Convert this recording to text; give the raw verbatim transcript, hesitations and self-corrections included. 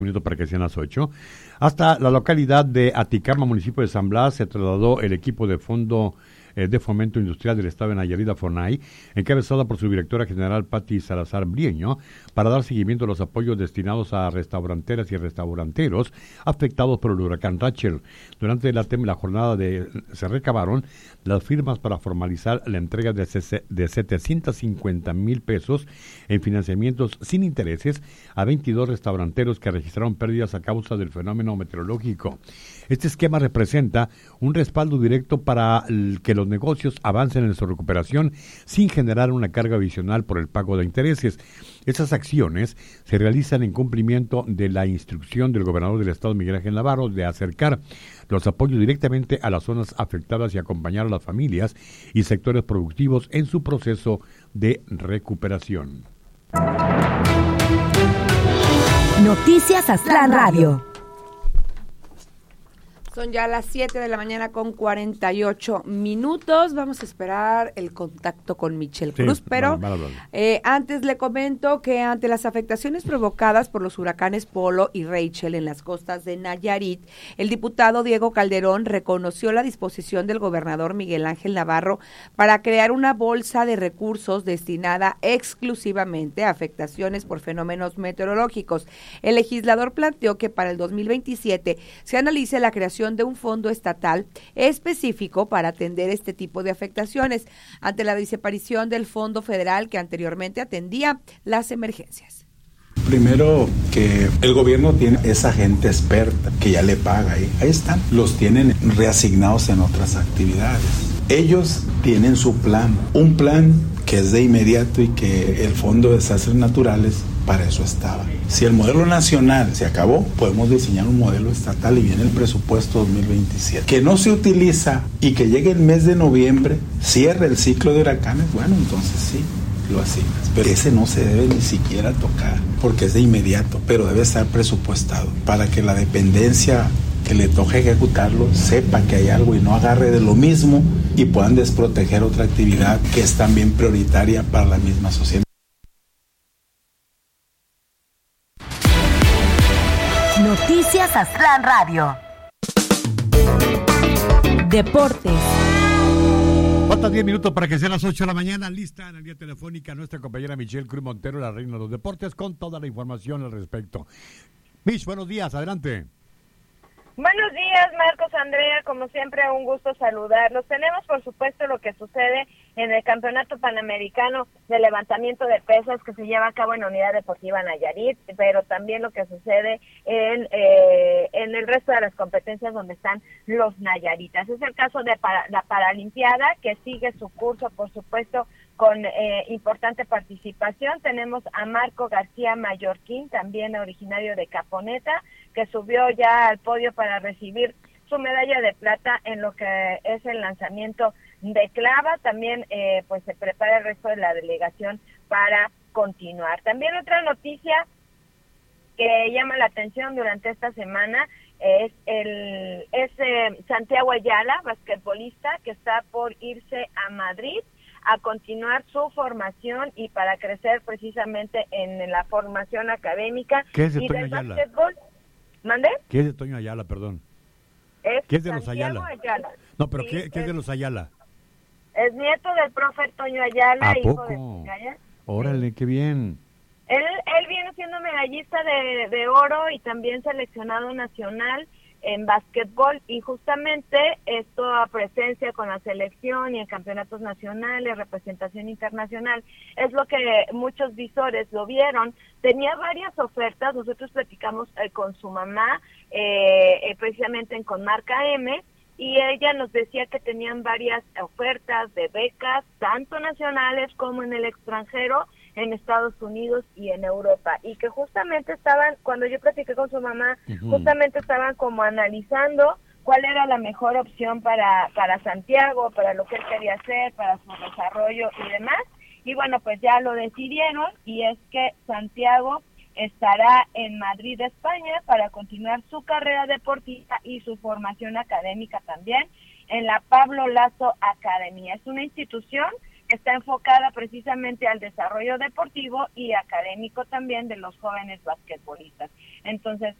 Minuto para que sean las ocho. Hasta la localidad de Aticama, municipio de San Blas, se trasladó el equipo de Fondo eh, de Fomento Industrial del Estado de Nayarit, FONAI, encabezada por su directora general Patti Salazar Brieño, para dar seguimiento a los apoyos destinados a restauranteras y restauranteros afectados por el huracán Rachel. Durante la, la jornada de, se recabaron las firmas para formalizar la entrega de, de setecientos cincuenta mil pesos en financiamientos sin intereses a veintidós restauranteros que registraron pérdidas a causa del fenómeno meteorológico. Este esquema representa un respaldo directo para que los negocios avancen en su recuperación sin generar una carga adicional por el pago de intereses. Esas acciones se realizan en cumplimiento de la instrucción del gobernador del estado, Miguel Ángel Navarro, de acercar los apoyos directamente a las zonas afectadas y acompañar a las familias y sectores productivos en su proceso de recuperación. Noticias Aztlán Radio. Son ya las siete de la mañana con cuarenta y ocho minutos. Vamos a esperar el contacto con Michelle Cruz, sí, pero vale, vale, vale. Eh, antes le comento que ante las afectaciones provocadas por los huracanes Polo y Rachel en las costas de Nayarit, el diputado Diego Calderón reconoció la disposición del gobernador Miguel Ángel Navarro para crear una bolsa de recursos destinada exclusivamente a afectaciones por fenómenos meteorológicos. El legislador planteó que para el dos mil veintisiete se analice la creación de un fondo estatal específico para atender este tipo de afectaciones ante la desaparición del fondo federal que anteriormente atendía las emergencias. Primero, que el gobierno tiene esa gente experta que ya le paga ahí. Ahí están, los tienen reasignados en otras actividades. Ellos tienen su plan, un plan que es de inmediato y que el Fondo de Desastres Naturales para eso estaba. Si el modelo nacional se acabó, podemos diseñar un modelo estatal y viene el presupuesto dos mil veintisiete. Que no se utiliza y que llegue el mes de noviembre, cierre el ciclo de huracanes, bueno, entonces sí, lo asignas. Pero ese no se debe ni siquiera tocar porque es de inmediato, pero debe estar presupuestado para que la dependencia que le toque ejecutarlo sepa que hay algo y no agarre de lo mismo y puedan desproteger otra actividad que es también prioritaria para la misma sociedad. Noticias Aztlán Radio. Deportes. Faltan diez minutos para que sean las ocho de la mañana. Lista en la línea telefónica nuestra compañera Michelle Cruz Montero, la reina de los deportes, con toda la información al respecto. Mich, buenos días, adelante. Buenos días, Marcos, Andrea, como siempre un gusto saludarlos. Tenemos, por supuesto, lo que sucede en el Campeonato Panamericano de Levantamiento de Pesas que se lleva a cabo en la Unidad Deportiva Nayarit, pero también lo que sucede en eh, en el resto de las competencias donde están los nayaritas. Es el caso de para, la Paralimpiada, que sigue su curso, por supuesto, con eh, importante participación. Tenemos a Marco García Mallorquín, también originario de Caponeta, que subió ya al podio para recibir su medalla de plata en lo que es el lanzamiento de clava. También eh, pues se prepara el resto de la delegación para continuar. También otra noticia que llama la atención durante esta semana es el es eh, Santiago Ayala, basquetbolista, que está por irse a Madrid a continuar su formación y para crecer precisamente en la formación académica. ¿Qué es de y Toño del Ayala? Básquetbol. ¿Mande? ¿Qué es de Toño Ayala, perdón? Es ¿Qué es de los Santiago Ayala? Ayala. No, pero Sí, ¿qué, ¿qué es, es de los Ayala? Es nieto del profe Toño Ayala, ¿A hijo poco? de Toñaya. Órale, sí. Qué bien. Él, él viene siendo medallista de, de oro y también seleccionado nacional en básquetbol, y justamente esto a presencia con la selección y en campeonatos nacionales, representación internacional, es lo que muchos visores lo vieron. Tenía varias ofertas, nosotros platicamos eh, con su mamá, eh, eh, precisamente en Conmarca M, y ella nos decía que tenían varias ofertas de becas, tanto nacionales como en el extranjero, en Estados Unidos y en Europa, y que justamente estaban, cuando yo platiqué con su mamá, uh-huh. justamente estaban como analizando cuál era la mejor opción para, para Santiago, para lo que él quería hacer, para su desarrollo y demás, y bueno, pues ya lo decidieron, y es que Santiago estará en Madrid, España, para continuar su carrera deportiva y su formación académica también en la Pablo Laso Academy. Es una institución está enfocada precisamente al desarrollo deportivo y académico también de los jóvenes basquetbolistas. Entonces,